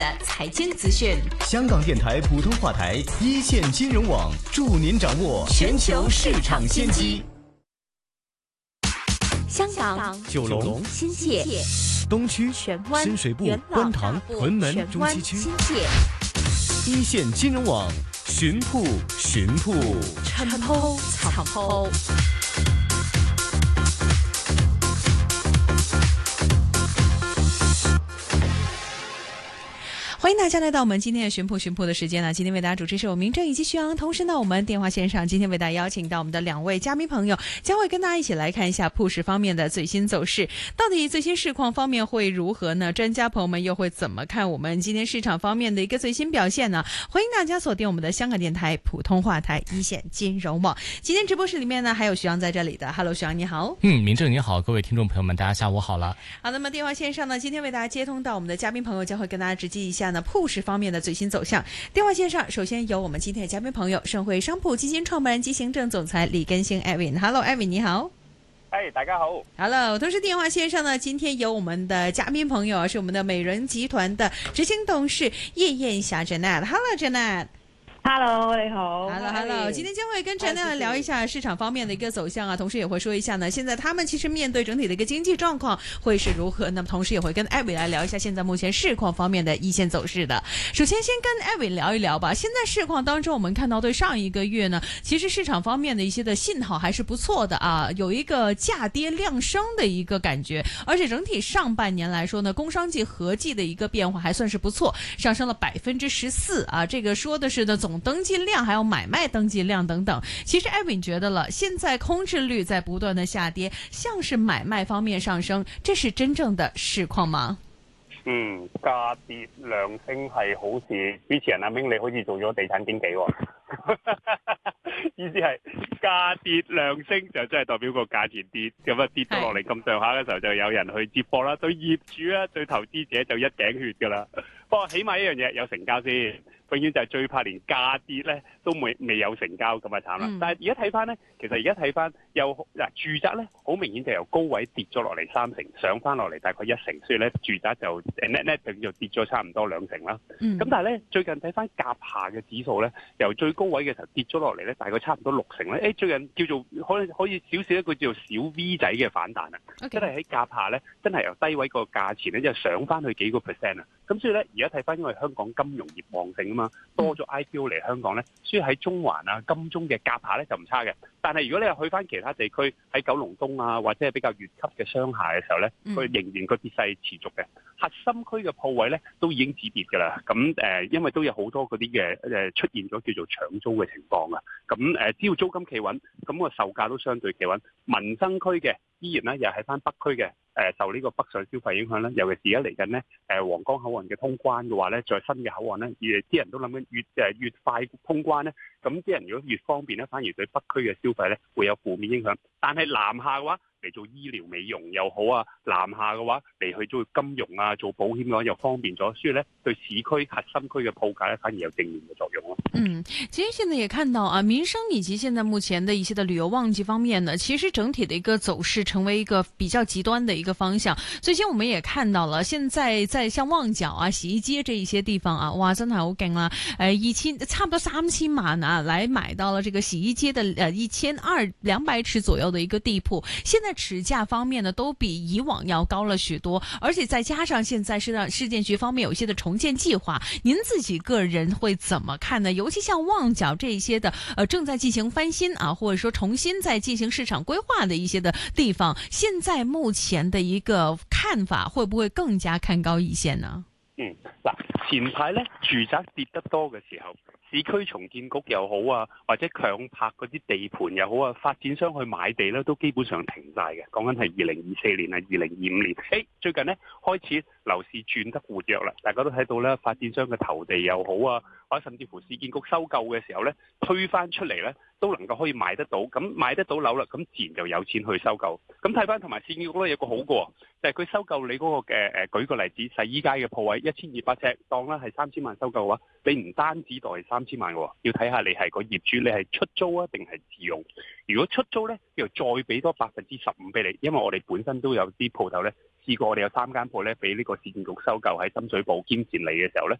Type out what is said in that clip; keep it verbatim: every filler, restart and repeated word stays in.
财经资讯， 香港电台普通话台一线金融网助您掌握全球市场先机。 香港、 九龙、 新界、 东区、 荃湾、 深水埗、 元朗、 观塘、屯门、中西区， 新界一线金融网寻铺寻铺， 趁鋪尋鋪。欢迎大家来到我们今天的寻铺寻铺的时间呢。今天为大家主持是我明正以及徐阳，同时呢，我们电话线上今天为大家邀请到我们的两位嘉宾朋友，将会跟大家一起来看一下铺市方面的最新走势，到底最新市况方面会如何呢？专家朋友们又会怎么看我们今天市场方面的一个最新表现呢？欢迎大家锁定我们的香港电台普通话台一线金融网。今天直播室里面呢，还有徐阳在这里的 ，Hello， 徐阳你好。 嗯，明正你好，各位听众朋友们，大家下午好了。 好，那么电话线上呢，今天为大家接通到我们的嘉宾朋友，将会跟大家直击一下呢铺市方面的最新走向。电话线上，首先有我们今天的嘉宾朋友，盛汇商铺基金创办人及行政总裁李根兴 Evan。Hello Evan， 你好。 哎，大家好。 Hello， 同时电话线上呢，今天有我们的嘉宾朋友，是我们的美人集团的执行董事叶燕霞 Janet。Hello Janet。Hello， 你好。 Hello，Hello， 今天将会跟陈亮聊一下市场方面的一个走向啊，同时也会说一下呢，现在他们其实面对整体的一个经济状况会是如何。那么同时也会跟艾伟来聊一下现在目前市况方面的一线走势的。首先先跟艾伟聊一聊吧。现在市况当中，我们看到对上一个月呢，其实市场方面的一些的信号还是不错的啊，有一个价跌量升的一个感觉，而且整体上半年来说呢，工商季合计的一个变化还算是不错，上升了百分之十四啊。这个说的是呢总登记量还有买卖登记量等等。其实艾文觉得了，现在空置率在不断的下跌，像是买卖方面上升，这是真正的市況嗎？ 嗯，價跌量升係好事。主持人阿明你好似做咗地產經紀喎，意思係價跌量升就真係代表個價錢跌，咁啊跌到落嚟咁上下嘅時候就有人去接貨啦。對業主啊，對投資者就一頸血㗎啦。不過起碼一樣嘢有成交先。永遠就係最怕連價跌咧都未未有成交咁啊慘啦！嗯、但係而家睇翻咧，其實而家睇翻又嗱住宅咧，好明顯就由高位跌咗落嚟三成，上翻落嚟大概一成，所以咧住宅就 net net 就跌咗差唔多兩成啦。咁、嗯、但係咧最近睇翻甲下嘅指數咧，由最高位嘅時候跌咗落嚟咧，大概差唔多六成咧。誒最近叫做可以可以少少一個叫做小 V 仔嘅反彈啊！ Okay. 真係喺甲下咧，真係由低位個價錢咧，就上翻去幾個 percent 啊！咁所以咧，而家睇翻因為香港金融業旺盛啊嘛，多咗 I P O 嚟香港咧，所以喺中環啊、金鐘嘅甲下咧就唔差嘅。但係如果你係去翻其他地區，喺九龍東啊或者係比較乙級嘅商廈嘅時候咧，佢仍然個跌勢持續嘅。核心區嘅鋪位咧都已經止跌㗎啦。咁誒、呃，因為都有好多嗰啲嘅誒出現咗叫做搶租嘅情況啊。咁誒、呃，只要租金企穩，咁個售價都相對企穩。民生區嘅依然咧又係翻北區嘅。誒受呢個北上消費影響咧，尤其是而家嚟緊咧，誒皇崗口岸嘅通關嘅話咧，再新嘅口岸咧，而啲人都諗緊越誒越快通關咧，咁啲人如果越方便咧，反而對北區嘅消費咧會有負面影響。但係南下嘅話，嚟做醫療美容又好啊，南下嘅話嚟去做金融啊、做保險嘅話又方便咗，所以咧對市區核心區嘅鋪價咧反而有正面嘅作用咯。 嗯，其實現在也看到啊，民生以及現在目前的一些的旅遊旺季方面呢，其實整體的一個走勢成為一個比較極端的一個方向。最近我們也看到了，現在在像旺角啊、洗衣街這一些地方啊，哇，真係好勁啦！誒、呃，一千差不多三千萬啊，來買到了這個洗衣街的呃一千二兩百尺左右的一個地鋪，現在尺價方面呢，都比以往要高了許多，而且再加上現在市市建局方面有一些的重建計劃，您自己個人會怎麼看呢？尤其像旺角這一些的呃正在進行翻新啊，或者說重新在進行市場規劃的一些的地方，現在目前的一個看法會不會更加看高一線呢？ 嗯，嗱，前排咧住宅跌得多嘅時候，市區重建局又好啊，或者強拍嗰啲地盤又好啊，發展商去買地咧都基本上停晒嘅。講緊係二零二四年啊，二零二五年。誒，最近咧開始樓市轉得活躍啦，大家都睇到咧發展商嘅投地又好啊，或者甚至乎市建局收購嘅時候咧推返出嚟咧，都能夠可以買得到。咁買得到樓啦，咁自然就有錢去收購。咁睇返同埋市建局咧有個好過，就係、是、佢收購你嗰個嘅誒，舉個例子，洗衣街嘅鋪位一千二百尺，當啦係三千萬收購嘅話，你唔單止代三千萬嘅，要睇下你係個業主，你係出租啊定係自用。如果出租咧，又再俾多百分之十五俾你，因為我哋本身都有啲鋪頭咧， 試過我哋有三間鋪咧，俾呢個市建局收購喺深水埗堅善里嘅時候咧，